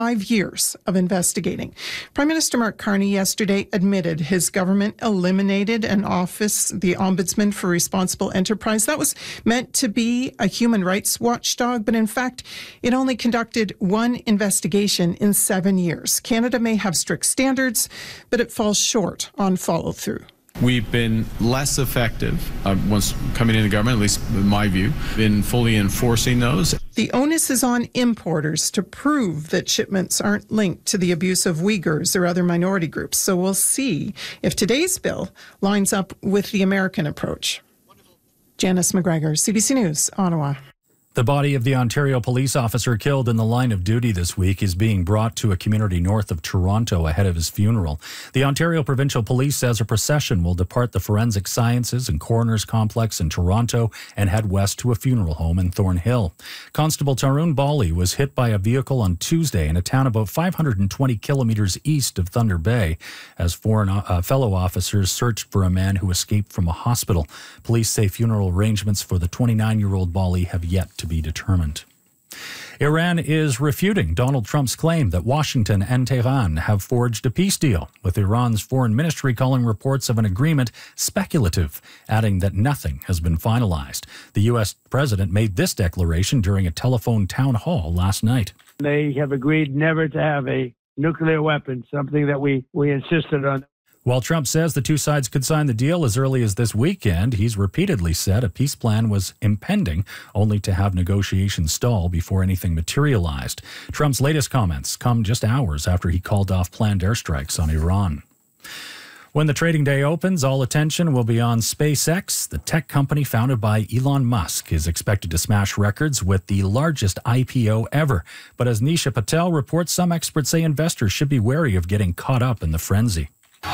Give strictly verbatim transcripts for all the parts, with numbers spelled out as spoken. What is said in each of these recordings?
Five years of investigating. Prime Minister Mark Carney yesterday admitted his government eliminated an office, the Ombudsman for Responsible Enterprise. That was meant to be a human rights watchdog, but in fact, it only conducted one investigation in seven years. Canada may have strict standards, but it falls short on follow-through. We've been less effective, uh, once coming into government, at least in my view, in fully enforcing those. The onus is on importers to prove that shipments aren't linked to the abuse of Uyghurs or other minority groups. So we'll see if today's bill lines up with the American approach. Janice McGregor, C B C News, Ottawa. The body of the Ontario police officer killed in the line of duty this week is being brought to a community north of Toronto ahead of his funeral. The Ontario Provincial Police says a procession will depart the Forensic Sciences and Coroner's Complex in Toronto and head west to a funeral home in Thornhill. Constable Tarun Bali was hit by a vehicle on Tuesday in a town about five hundred twenty kilometres east of Thunder Bay as foreign uh, fellow officers searched for a man who escaped from a hospital. Police say funeral arrangements for the twenty-nine-year-old Bali have yet to be determined. Iran is refuting Donald Trump's claim that Washington and Tehran have forged a peace deal, with Iran's foreign ministry calling reports of an agreement speculative, adding that nothing has been finalized. The U S president made this declaration during a telephone town hall last night. They have agreed never to have a nuclear weapon, something that we, we insisted on. While Trump says the two sides could sign the deal as early as this weekend, he's repeatedly said a peace plan was impending, only to have negotiations stall before anything materialized. Trump's latest comments come just hours after he called off planned airstrikes on Iran. When the trading day opens, all attention will be on SpaceX. The tech company founded by Elon Musk is expected to smash records with the largest I P O ever. But as Nisha Patel reports, some experts say investors should be wary of getting caught up in the frenzy.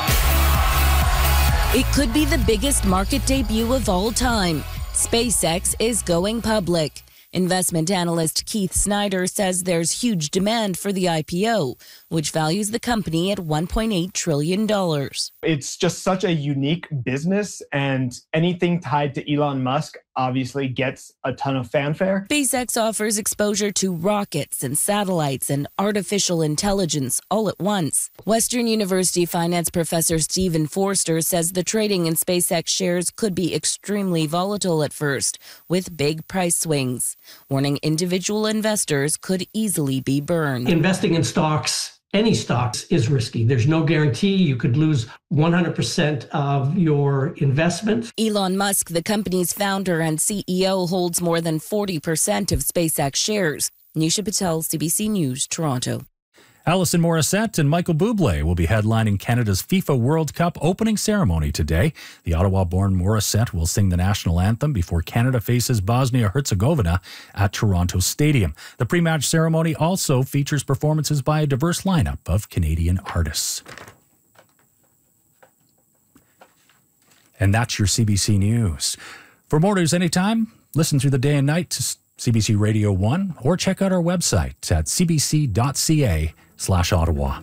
It could be the biggest market debut of all time. SpaceX is going public. Investment analyst Keith Snyder says there's huge demand for the I P O, which values the company at one point eight trillion dollars. It's just such a unique business, and anything tied to Elon Musk obviously gets a ton of fanfare. SpaceX offers exposure to rockets and satellites and artificial intelligence all at once. Western University finance professor Stephen Forster says the trading in SpaceX shares could be extremely volatile at first, with big price swings, warning individual investors could easily be burned. Investing in stocks, any stocks, is risky. There's no guarantee. You could lose one hundred percent of your investment. Elon Musk, the company's founder and C E O, holds more than forty percent of SpaceX shares. Nisha Patel, C B C News, Toronto. Alison Morissette and Michael Bublé will be headlining Canada's FIFA World Cup opening ceremony today. The Ottawa-born Morissette will sing the national anthem before Canada faces Bosnia-Herzegovina at Toronto Stadium. The pre-match ceremony also features performances by a diverse lineup of Canadian artists. And that's your C B C News. For more news anytime, listen through the day and night to C B C Radio one or check out our website at c b c dot c a slash Ottawa.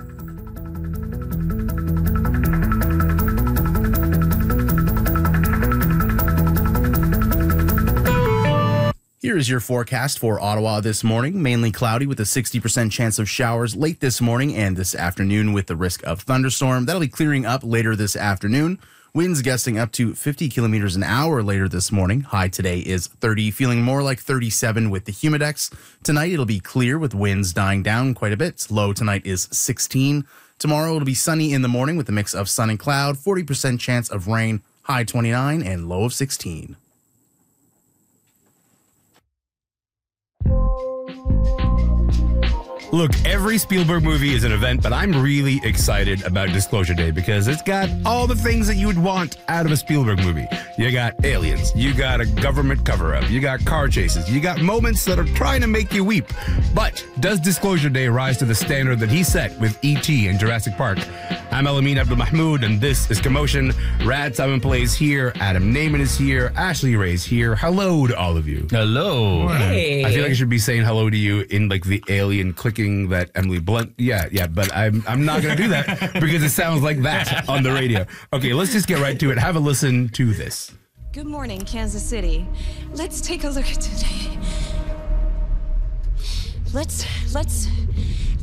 Here is your forecast for Ottawa this morning. Mainly cloudy with a sixty percent chance of showers late this morning and this afternoon with the risk of thunderstorm. That'll be clearing up later this afternoon. Winds gusting up to fifty kilometers an hour later this morning. High today is thirty, feeling more like thirty-seven with the humidex. Tonight it'll be clear with winds dying down quite a bit. Low tonight is sixteen. Tomorrow it'll be sunny in the morning with a mix of sun and cloud. forty percent chance of rain. High twenty-nine and low of sixteen. Look, every Spielberg movie is an event, but I'm really excited about Disclosure Day because it's got all the things that you would want out of a Spielberg movie. You got aliens, you got a government cover-up, you got car chases, you got moments that are trying to make you weep. But does Disclosure Day rise to the standard that he set with E T and Jurassic Park? I'm Elamin Abdul-Mahmoud, and this is Commotion. Rad Simon Plays here, Adam Naiman is here, Ashley Ray's here. Hello to all of you. Hello. Hey. I feel like I should be saying hello to you in like the alien clicking that Emily Blunt, yeah, yeah, but I'm I'm not going to do that because it sounds like that on the radio. Okay, let's just get right to it. Have a listen to this. Good morning, Kansas City. Let's take a look at today. Let's, let's...